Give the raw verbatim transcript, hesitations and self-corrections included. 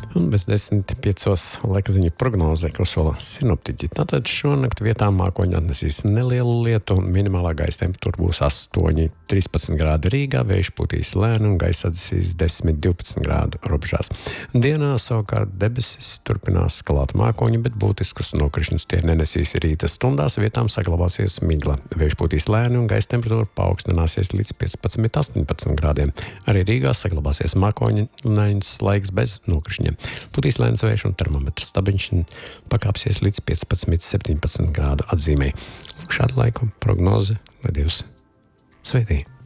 Un bez desmit piecos laika ziņu prognozē, ko sola sinoptiķi. Tātad šonakt vietām mākoņi atnesīs nelielu lietu, minimālā gaisa temperatūra būs astoņi trīspadsmit grādi Rīgā, vējš pūtīs lēni un gaisa atnesīs desmit divpadsmit grādu robežās. Dienā savukārt debesis turpinās skalāt mākoņi, bet būtiskus nokrišņus tie nenesīs rīta stundās, vietām saglabāsies migla. Vējš pūtīs lēni un gaisa temperatūra paaugstināsies līdz piecpadsmit astoņpadsmit grādiem. Arī Rīgā saglabāsies mākoņains laiks bez nokrišņiem. Putīs lēns vējš un termometrs stabiņš pakāpsies līdz piecpadsmit septiņpadsmit grādu atzīmei. Lūk, šādu laiku prognozi, lai Dievs sveitī.